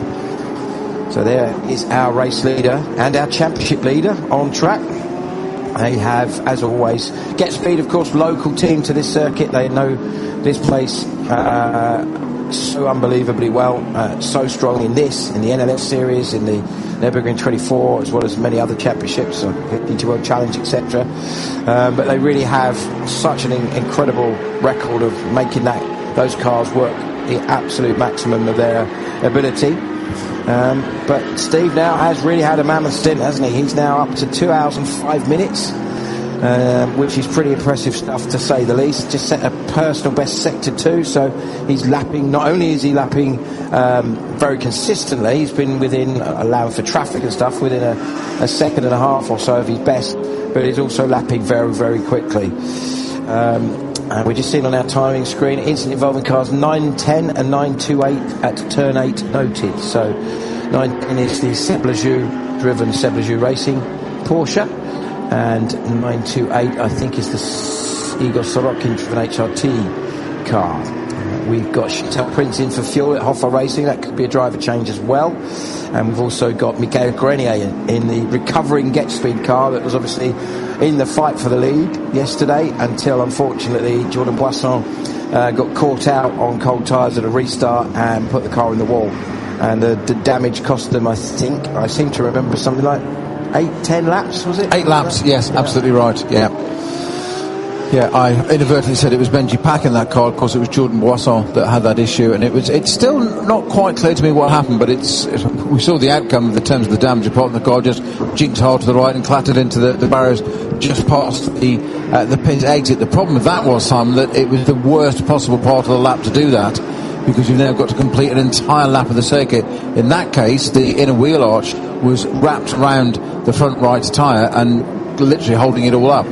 So there is our race leader and our championship leader on track. They have, as always, Get Speed, of course, local team to this circuit. They know this place uh, so unbelievably well, uh, so strong in this, in the N L S series, in the Nürburgring twenty-four, as well as many other championships, uh, D T World Challenge, et cetera. Um, but they really have such an in- incredible record of making that those cars work the absolute maximum of their ability. Um, but Steve now has really had a mammoth stint, hasn't he? He's now up to two hours and five minutes. Um, which is pretty impressive stuff to say the least. Just set a personal best sector two, so he's lapping, not only is he lapping um, very consistently, he's been within, uh, allowing for traffic and stuff, within a, a second and a half or so of his best, but he's also lapping very, very quickly. Um, and we're just seeing on our timing screen, incident involving cars nine ten and nine twenty-eight at turn eight noted. So nine ten is the Seblajou driven Seblajou Racing Porsche, and nine twenty-eight I think is the Igor Sorokin driven H R T car. Uh, we've got Chantal Prince in for fuel at Hoffa Racing. That could be a driver change as well. And we've also got Michael Grenier in, in the recovering Get Speed car that was obviously in the fight for the lead yesterday, until unfortunately Jordan Boisson uh, got caught out on cold tyres at a restart and put the car in the wall. And the, the damage cost them, I think, I seem to remember something like eight, ten laps, was it? Eight laps, yes, yeah. Absolutely right, yeah. Yeah, I inadvertently said it was Benji Pack in that car. Of course, it was Jordan Boisson that had that issue, and it was. It's still not quite clear to me what happened, but it's. It, we saw the outcome in the terms of the damage. Apart from the car just jinked hard to the right and clattered into the, the barriers just past the uh, the pit exit. The problem with that was, Simon, that it was the worst possible part of the lap to do that, because you've now got to complete an entire lap of the circuit. In that case, the inner wheel arch was wrapped around the front right tyre and literally holding it all up.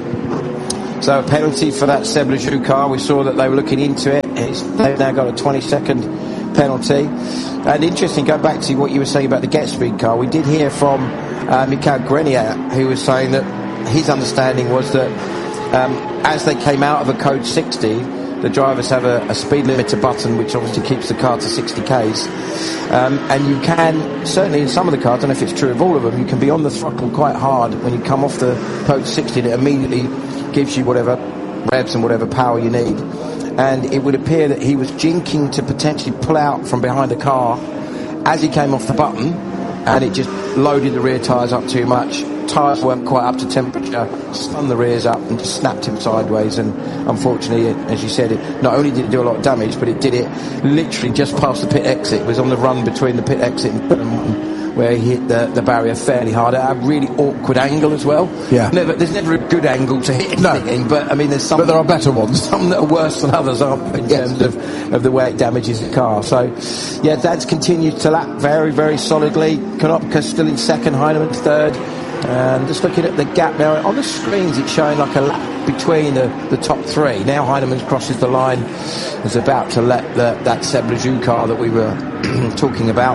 So a penalty for that Seb Lejeune car. We saw that they were looking into it. It's, they've now got a twenty second penalty. And interesting, go back to what you were saying about the Get Speed car. We did hear from uh, Michael Grenier, who was saying that his understanding was that um, as they came out of a code sixty, the drivers have a, a speed limiter button which obviously keeps the car to sixty kays. Um, and you can, certainly in some of the cars, I don't know if it's true of all of them, you can be on the throttle quite hard when you come off the code sixty, and it immediately gives you whatever revs and whatever power you need. And it would appear that he was jinking to potentially pull out from behind a car as he came off the button, and it just loaded the rear tyres up too much. Tyres weren't quite up to temperature, spun the rears up and just snapped him sideways, and unfortunately, as you said, it not only did it do a lot of damage, but it did it literally just past the pit exit. It was on the run between the pit exit and um, where he hit the, the barrier fairly hard at a really awkward angle as well. Yeah. Never, there's never a good angle to hit anything, no. But I mean, there's some. But there are better ones. Some that are worse than others, aren't in yes. terms of, of the way it damages the car. So, yeah, that's continued to lap very, very solidly. Konopka still in second, Heinemann third. And just looking at the gap now, on the screens it's showing like a lap between the, the top three. Now Heinemann crosses the line, is about to let the, that Seb Lejeune car that we were talking about.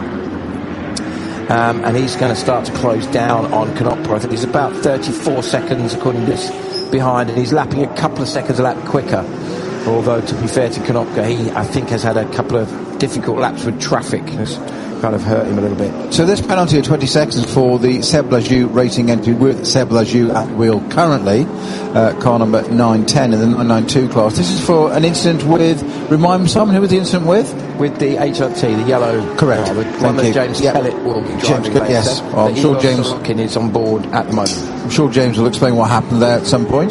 Um, and he's going to start to close down on Konopka. I think he's about thirty-four seconds, according to this, behind, and he's lapping a couple of seconds a lap quicker. Although, to be fair to Konopka, he, I think, has had a couple of difficult laps with traffic. It's kind of hurt him a little bit. So this penalty of twenty seconds for the Seb Lejeune racing entry with Seb Lejeune at wheel currently, uh, car number nine ten in the nine ninety-two class. This is for an incident with, remind me, Simon, who was the incident with? With the H R T, the yellow Correct. car, the Thank one that you. James yep. Kellett will be driving James, yes, well, I'm sure James Sorokin is on board at the moment. I'm sure James will explain what happened there at some point.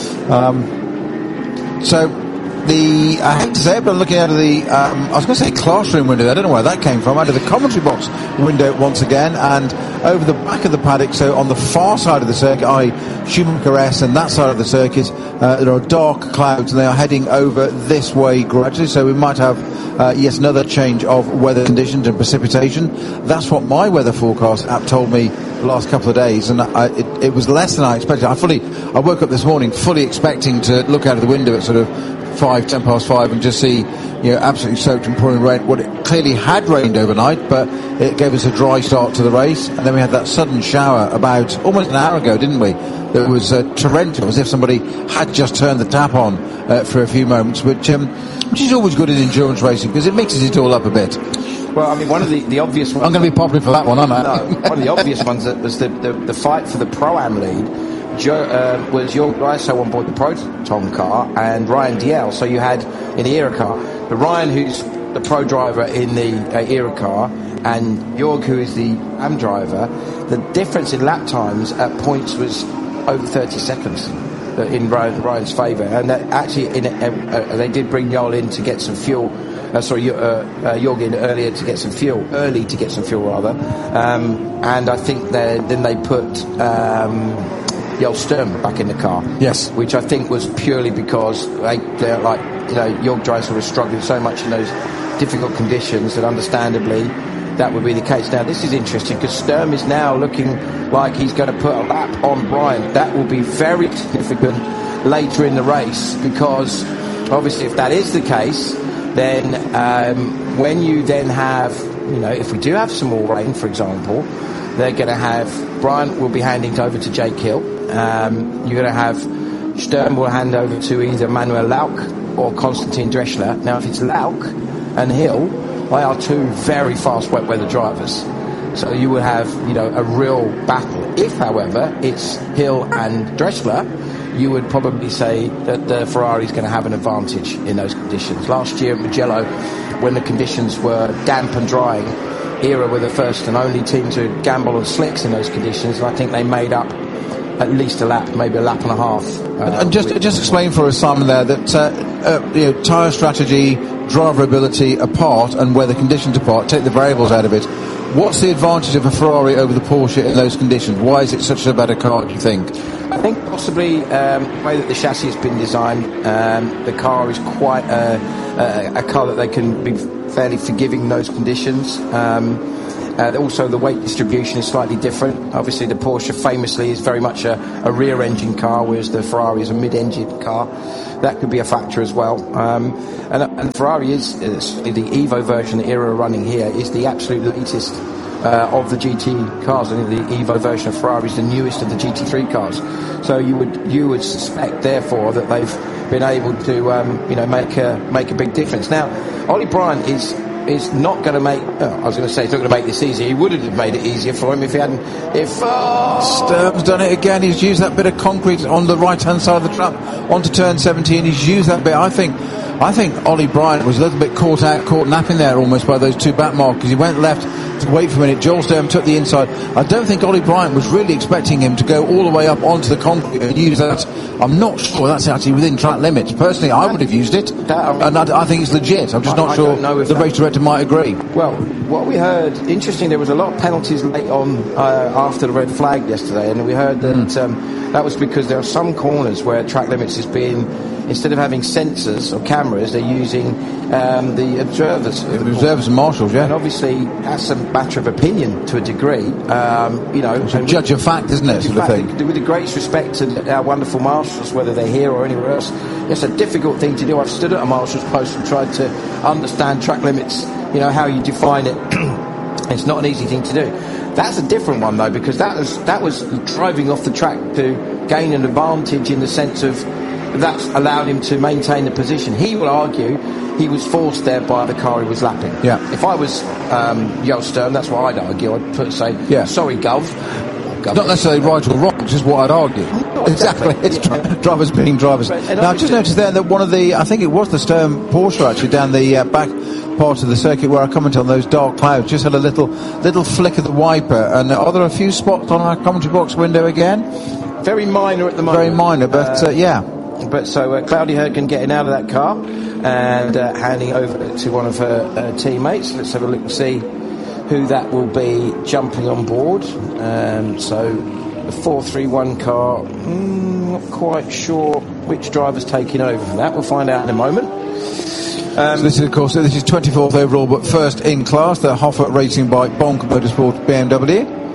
Um, so the I hate to say it, but I'm looking out of the um, I was going to say classroom window. I don't know where that came from. Out of the commentary box window once again, and over the back of the paddock. So on the far side of the circuit, that is. Schumacher S, and that side of the circuit, uh, there are dark clouds, and they are heading over this way gradually. So we might have uh, yes another change of weather conditions and precipitation. That's what my weather forecast app told me the last couple of days, and I, it, it was less than I expected. I fully I woke up this morning fully expecting to look out of the window at sort of five, ten past five, and just see, you know, absolutely soaked and pouring rain. What it clearly had rained overnight, but it gave us a dry start to the race, and then we had that sudden shower about almost an hour ago, didn't we? That was uh, torrential, as if somebody had just turned the tap on uh, for a few moments, which um, which is always good in endurance racing because it mixes it all up a bit. Well, I mean, one of the, the obvious ones... I'm going to be popular for that one, aren't I? No, one of the obvious ones that was the, the, the fight for the Pro-Am lead. Joe, uh, was Jorg Dreiso on board the Proton car and Ryan Diel. So you had in the Era car, the Ryan who's the pro driver in the uh, Era car, and Jorg who is the Am driver. The difference in lap times at points was over thirty seconds in Ryan, Ryan's favour. And that actually, in, uh, uh, they did bring Jarl in to get some fuel. Uh, sorry, uh, uh, Jorg in earlier to get some fuel, early to get some fuel rather. Um, and I think then they put. Um, Jarl Sturm back in the car. Yes. Which I think was purely because they, they're like, you know, Jorg Dreiso was struggling so much in those difficult conditions that understandably that would be the case. Now, this is interesting because Sturm is now looking like he's going to put a lap on Brian. That will be very significant later in the race because obviously if that is the case, then um, when you then have, you know, if we do have some more rain, for example, they're going to have, Brian will be handing over to Jake Hill. Um, you're going to have Sturm will hand over to either Manuel Lauck or Konstantin Dreschler. Now, if it's Lauck and Hill, they are two very fast wet weather drivers. So you will have, you know, a real battle. If, however, it's Hill and Dreschler, you would probably say that the Ferrari is going to have an advantage in those conditions. Last year at Mugello, when the conditions were damp and drying, Era were the first and only team to gamble on slicks in those conditions, and I think they made up at least a lap, maybe a lap and a half. Uh, and just just explain for us, Simon, there that uh, uh, you know, tyre strategy, driver ability apart, and where the conditions apart, take the variables out of it. What's the advantage of a Ferrari over the Porsche in those conditions? Why is it such a better car, do you think? I think possibly um, the way that the chassis has been designed, um, the car is quite a, a, a car that they can be fairly forgiving in those conditions. Um, uh, also, the weight distribution is slightly different. Obviously, the Porsche famously is very much a, a rear-engine car, whereas the Ferrari is a mid-engine car. That could be a factor as well. Um, and, and Ferrari is, is the Evo version that Era are running here is the absolute latest uh, of the G T cars. I think the Evo version of Ferrari is the newest of the G T three cars. So you would you would suspect, therefore, that they've been able to um, you know make a make a big difference. Now, Ollie Bryant is. is not going to make. Oh, I was going to say he's not going to make this easier. He wouldn't have made it easier for him if he hadn't. If oh! Sturm's done it again. He's used that bit of concrete on the right-hand side of the track onto turn seventeen. He's used that bit. I think. I think Ollie Bryant was a little bit caught out, caught napping there almost by those two back markers. He went left to wait for a minute. Joel Sturm took the inside. I don't think Ollie Bryant was really expecting him to go all the way up onto the concrete and use that. I'm not sure that's actually within track limits. Personally, I would have used it, that, and I, I think it's legit. I'm just not I sure if the race director might agree. Well, what we heard, interesting, there was a lot of penalties late on uh, after the red flag yesterday, and we heard that mm. um, that was because there are some corners where track limits is being, instead of having sensors or cameras, they're using um, the observers. The observers and marshals, yeah. And obviously, that's a matter of opinion to a degree. Um, you know, it's a judge of fact, isn't it? Sort of thing. With the greatest respect to our wonderful marshals, whether they're here or anywhere else, it's a difficult thing to do. I've stood at a marshal's post and tried to understand track limits, you know, how you define it. It's not an easy thing to do. That's a different one, though, because that was that was driving off the track to gain an advantage in the sense of that's allowed him to maintain the position. He will argue he was forced there by the car he was lapping. Yeah. If I was um, Joel Sturm, that's what I'd argue. I'd put say, yeah. sorry, Gov. Gov. Not necessarily right or wrong, it's just what I'd argue. Not exactly. exactly. It's yeah. dri- drivers being drivers. But, now, I've just noticed there that one of the, I think it was the Sturm Porsche actually, down the uh, back part of the circuit where I commented on those dark clouds, just had a little little flick of the wiper. And are there a few spots on our commentary box window again? Very minor at the moment. Very minor, but uh, uh, yeah. But so uh, Claudia Hurtgen getting out of that car and uh, handing over to one of her uh, teammates. Let's have a look and see who that will be jumping on board. Um, so the four three one car, mm, not quite sure which driver's taking over for that. We'll find out in a moment. Um, so this is, of course, this is twenty-fourth overall, but first in class, the Hoffa Racing Bike Bonk Motorsport B M W.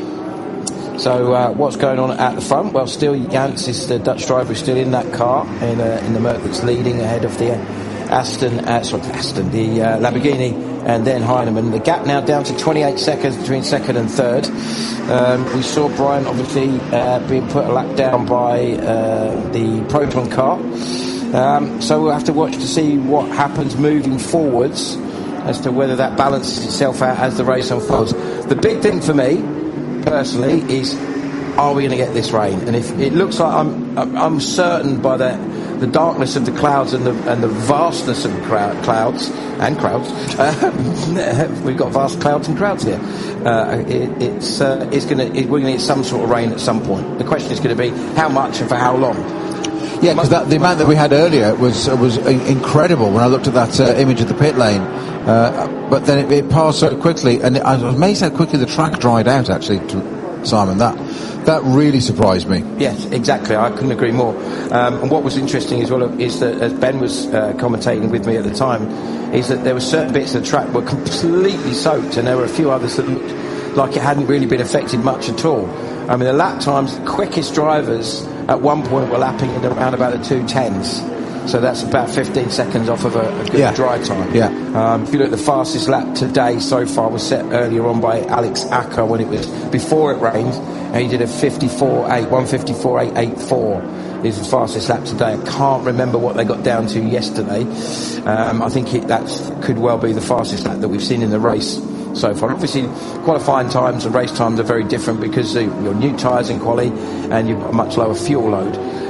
So uh, what's going on at the front? Well, still Jans is the Dutch driver who's still in that car in, uh, in the Merc that's leading ahead of the Aston, uh, sorry, Aston, the uh, Lamborghini, and then Heinemann. The gap now down to twenty-eight seconds between second and third. Um, we saw Brian obviously uh, being put a lap down by uh, the Proton car. Um, so we'll have to watch to see what happens moving forwards as to whether that balances itself out as the race unfolds. The big thing for me, personally, is are we going to get this rain? And if it looks like I'm, I'm certain by the the darkness of the clouds and the and the vastness of the crowd, clouds and crowds, uh, we've got vast clouds and crowds here. Uh, it, it's uh, it's going to it, we're going to get some sort of rain at some point. The question is going to be how much and for how long. Yeah, because the amount that we had earlier was uh, was incredible when I looked at that uh, image of the pit lane. Uh, but then it, it passed so quickly, and I was amazed how quickly the track dried out, actually, to Simon. That that really surprised me. Yes, exactly. I couldn't agree more. Um, and what was interesting as well is that, as Ben was uh, commentating with me at the time, is that there were certain bits of the track were completely soaked, and there were a few others that looked like it hadn't really been affected much at all. I mean, the lap times, the quickest drivers at one point were lapping in around about the two tens. So that's about fifteen seconds off of a, a good yeah. dry time. Yeah. Um, if you look at the fastest lap today so far was set earlier on by Alex Acker when it was before it rained, and he did a fifty-four eight, one fifty-four eight eighty-four is the fastest lap today. I can't remember what they got down to yesterday. Um, I think it, that could well be the fastest lap that we've seen in the race so far. Obviously, qualifying times and race times are very different because uh, you're new tyres in quali and you've got a much lower fuel load.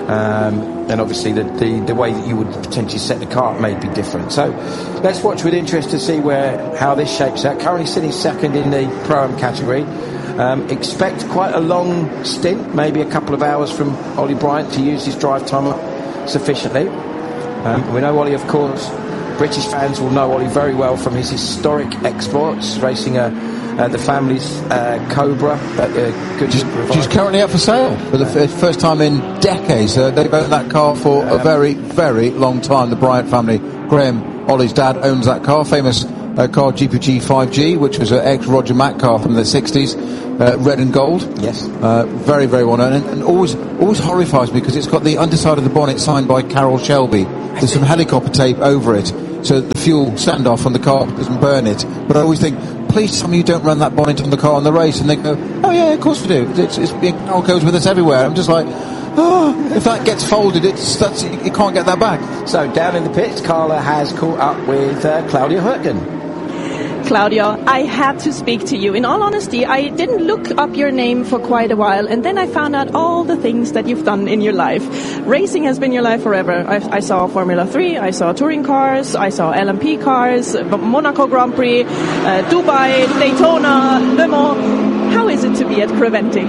Um, and obviously the, the, the way that you would potentially set the car up may be different. So let's watch with interest to see where how this shapes out. Currently sitting second in the Pro-Am category. Um, expect quite a long stint, maybe a couple of hours from Ollie Bryant to use his drive time up sufficiently. Um, we know Ollie, of course, British fans will know Ollie very well from his historic exploits, racing a Uh, the family's uh, Cobra, uh, good just, just currently up for sale for the f- first time in decades. Uh, they've owned that car for a very, very long time. The Bryant family, Graham, Ollie's dad, owns that car. Famous uh, car G P G five G, which was an ex-Roger Mack car from the sixties, uh, red and gold. Yes, uh, very, very well known, and, and always, always horrifies me because it's got the underside of the bonnet signed by Carroll Shelby. There's some helicopter tape over it, so the fuel standoff on the car doesn't burn it. But I always think, please tell me you don't run that bonnet on the car on the race. And they go, oh yeah, of course we do. It's, it's, it goes with us everywhere. I'm just like, oh, if that gets folded, it's that's you can't get that back. So down in the pits, Carla has caught up with uh, Claudia Hürtgen. Claudia, I had to speak to you. In all honesty, I didn't look up your name for quite a while, and then I found out all the things that you've done in your life. Racing has been your life forever. I, I saw Formula three, I saw touring cars, I saw L M P cars, Monaco Grand Prix, uh, Dubai, Daytona, Le Mans. How is it to be at Creventic?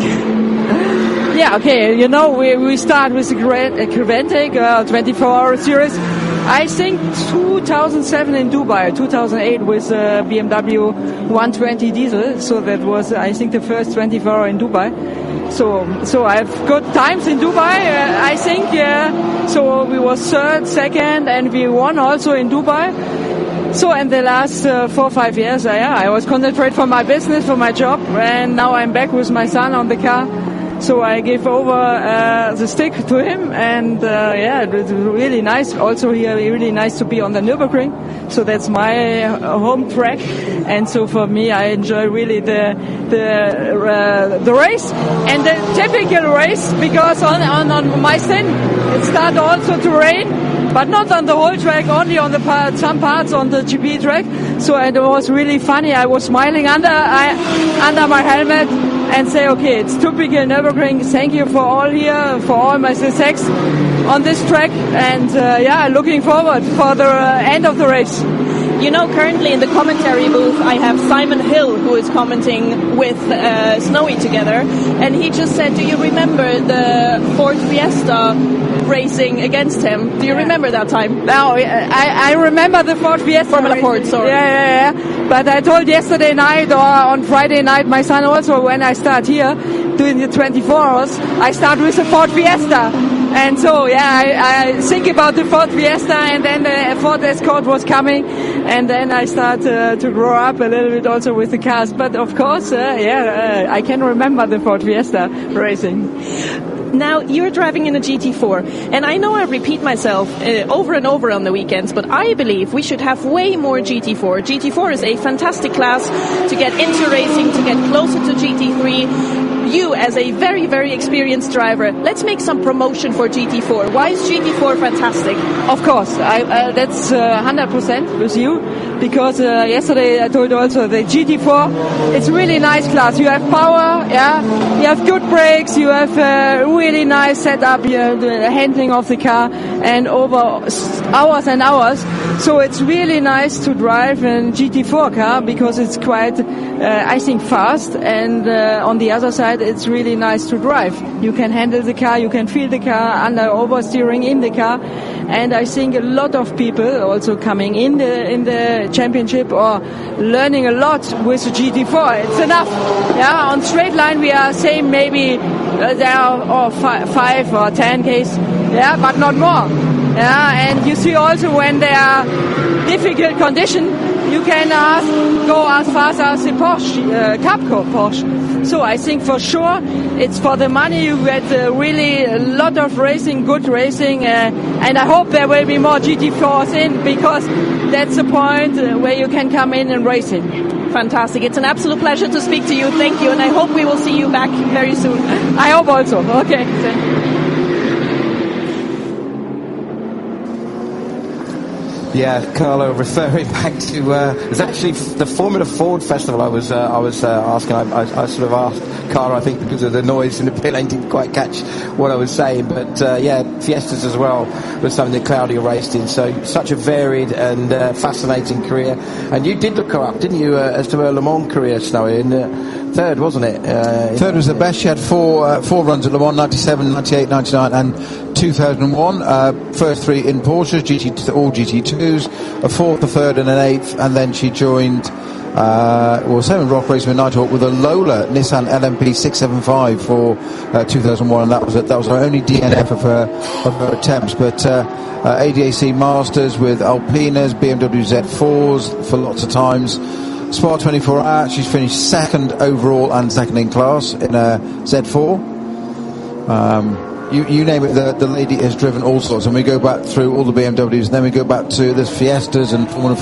Yeah, okay, you know, we, we start with the Creventic uh, twenty-four hour series. I think two thousand seven in Dubai, two thousand eight with uh, B M W one twenty diesel. So that was, I think, the first twenty-four hour in Dubai. So, so I've got times in Dubai, uh, I think, yeah. So we were third, second, and we won also in Dubai. So in the last uh, four or five years, uh, yeah, I was concentrated for my business, for my job, and now I'm back with my son on the car. So I gave over uh, the stick to him, and uh, yeah, it was really nice. Also here, really nice to be on the Nürburgring. So that's my uh, home track, and so for me, I enjoy really the the uh, the race and the typical race, because on on, on my stint it started also to rain, but not on the whole track, only on the part, some parts on the G P track. So it was really funny. I was smiling under I, under my helmet and say, okay, it's typical Nürburgring. Thank you for all here, for all my success on this track, and uh, yeah, looking forward for the uh, end of the race. You know, currently in the commentary booth, I have Simon Hill, who is commenting with uh, Snowy together, and he just said, do you remember the Ford Fiesta racing against him? Do you remember that time? No, I, I remember the Ford Fiesta. Formula Ford, sorry. Yeah, yeah, yeah. But I told yesterday night or on Friday night, my son also, when I start here doing the twenty-four hours, I start with the Ford Fiesta. And so, yeah, I, I think about the Ford Fiesta, and then the Ford Escort was coming, and then I start uh, to grow up a little bit also with the cars. But of course, uh, yeah, uh, I can remember the Ford Fiesta racing. Now, you're driving in a G T four, and I know I repeat myself uh, over and over on the weekends, but I believe we should have way more G T four. G T four is a fantastic class to get into racing, to get closer to G T three. You, as a very, very experienced driver, let's make some promotion for G T four. Why is G T four fantastic? Of course, I, uh, that's uh, one hundred percent with you, because uh, yesterday I told you also the G T four, it's really nice class. You have power, yeah, you have good brakes, you have a really nice setup, you have the handling of the car, and over hours and hours. So it's really nice to drive a G T four car, because it's quite, uh, I think, fast, and uh, on the other side, it's really nice to drive. You can handle the car, you can feel the car under oversteering in the car, and I think a lot of people also coming in the in the championship or learning a lot with the G T four. It's enough. Yeah, on straight line we are saying maybe uh, there are oh, fi- five or ten Ks. Yeah, but not more. Yeah, and you see also when there are difficult conditions, you can ask, go as fast as the Porsche, uh, Capco Porsche. So I think for sure it's for the money. You get uh, really a lot of racing, good racing, uh, and I hope there will be more G T fours in, because that's the point uh, where you can come in and race in. Fantastic. It's an absolute pleasure to speak to you. Thank you, and I hope we will see you back very soon. I hope also. Okay. Thank you. Yeah, Carlo, referring back to uh, it was actually f- the Formula Ford Festival. I was uh, I was uh, asking. I, I, I sort of asked Carlo. I think because of the noise in the pit lane, didn't quite catch what I was saying. But uh, yeah, Fiestas as well was something that Claudia raced in. So such a varied and uh, fascinating career. And you did look her up, didn't you, uh, as to her Le Mans career, Snowy? In uh, third, wasn't it? Uh, third was the best. She had four uh, four runs at Le Mans: ninety-seven, ninety-eight, ninety-nine, and two thousand one. Uh, first three in Porsches, G T, all G T twos, a fourth, a third, and an eighth, and then she joined. Uh, well, same Rock Racing with Nighthawk with a Lola Nissan L M P six seventy-five for uh, two thousand one, and that was it. That was her only D N F of her of her attempts. But uh, uh, A D A C Masters with Alpinas, B M W Z fours for lots of times. Spa twenty-four hour, she's finished second overall and second in class in a Z four. Um, you, you name it, the, the lady has driven all sorts, and we go back through all the B M Ws, and then we go back to the Fiestas and Formula